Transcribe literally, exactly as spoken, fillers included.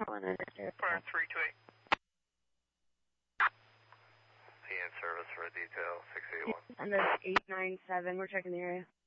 Burn three two eight. P N service for a detail, six eight one. And there's eight nine seven, we're checking the area.